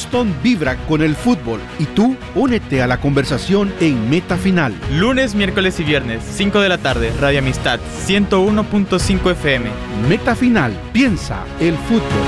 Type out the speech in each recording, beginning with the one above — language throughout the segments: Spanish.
Houston vibra con el fútbol y tú únete a la conversación en Meta Final. Lunes, miércoles y viernes, 5 de la tarde, Radio Amistad, 101.5 FM. Meta Final, piensa el fútbol.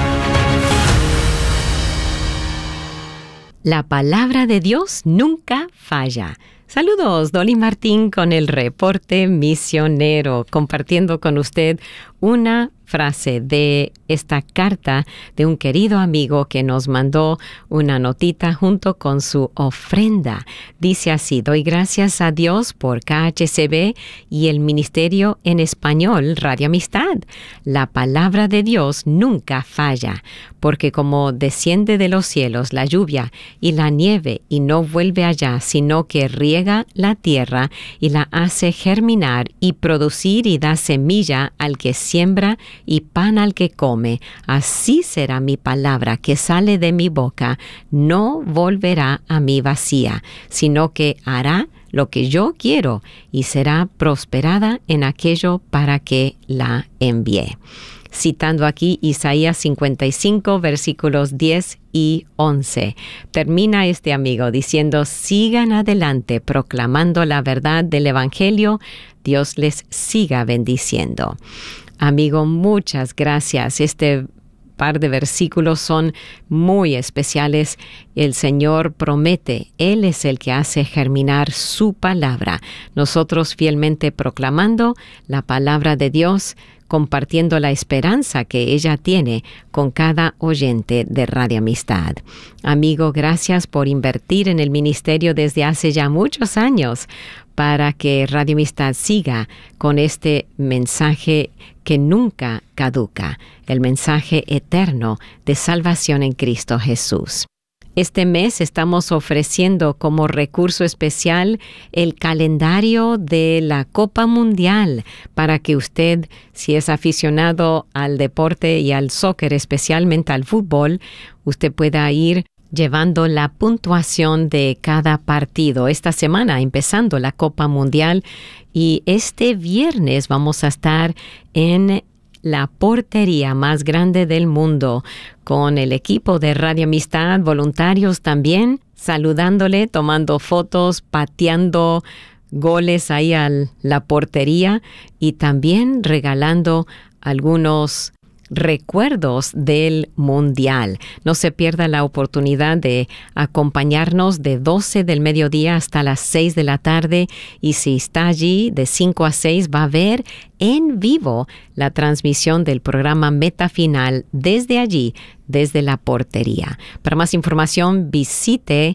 La palabra de Dios nunca falla. Saludos, Dolly Martín con el reporte misionero, compartiendo con usted una frase de esta carta de un querido amigo que nos mandó una notita junto con su ofrenda. Dice así: doy gracias a Dios por KHCB y el Ministerio en Español Radio Amistad. La palabra de Dios nunca falla, porque como desciende de los cielos la lluvia y la nieve y no vuelve allá, sino que riega la tierra y la hace germinar y producir y da semilla al que siembra y pan al que come, así será mi palabra que sale de mi boca, no volverá a mí vacía, sino que hará lo que yo quiero y será prosperada en aquello para que la envié. Citando aquí Isaías 55, versículos 10 y 11. Termina este amigo diciendo: sigan adelante proclamando la verdad del Evangelio, Dios les siga bendiciendo. Amigo, muchas gracias. Este par de versículos son muy especiales. El Señor promete, Él es el que hace germinar su palabra. Nosotros fielmente proclamando la palabra de Dios, compartiendo la esperanza que ella tiene con cada oyente de Radio Amistad. Amigo, gracias por invertir en el ministerio desde hace ya muchos años para que Radio Amistad siga con este mensaje que nunca caduca, el mensaje eterno de salvación en Cristo Jesús. Este mes estamos ofreciendo como recurso especial el calendario de la Copa Mundial para que usted, si es aficionado al deporte y al soccer, especialmente al fútbol, usted pueda ir llevando la puntuación de cada partido. Esta semana empezando la Copa Mundial y este viernes vamos a estar en la portería más grande del mundo con el equipo de Radio Amistad, voluntarios también, saludándole, tomando fotos, pateando goles ahí a la portería y también regalando algunos recuerdos del Mundial. No se pierda la oportunidad de acompañarnos de 12 del mediodía hasta las 6 de la tarde y si está allí de 5 a 6 va a ver en vivo la transmisión del programa Meta Final desde allí, desde la portería. Para más información visite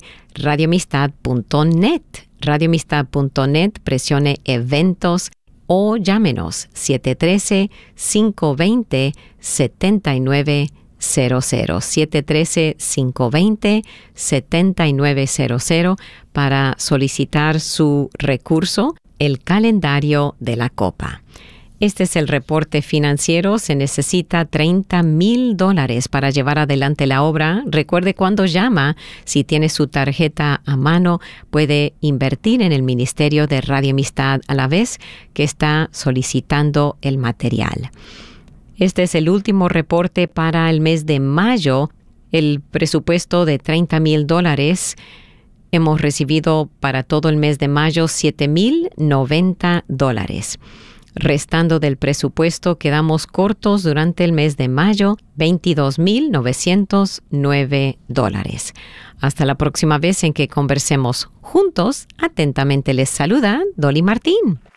radioamistad.net. Radioamistad.net, presione eventos o llámenos 713-520-7900, 713-520-7900 para solicitar su recurso, el calendario de la Copa. Este es el reporte financiero. Se necesita $30,000 para llevar adelante la obra. Recuerde, cuando llama, si tiene su tarjeta a mano, puede invertir en el Ministerio de Radio Amistad a la vez que está solicitando el material. Este es el último reporte para el mes de mayo. El presupuesto de $30,000. Hemos recibido para todo el mes de mayo $7,090. Restando del presupuesto, quedamos cortos durante el mes de mayo, $22,909. Hasta la próxima vez en que conversemos juntos. Atentamente les saluda Dolly Martín.